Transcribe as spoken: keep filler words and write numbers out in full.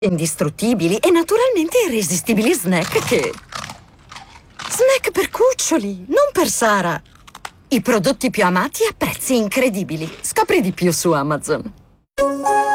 indistruttibili e naturalmente irresistibili snack che... Snack per cuccioli, non per Sara. I prodotti più amati a prezzi incredibili. Scopri di più su Amazon.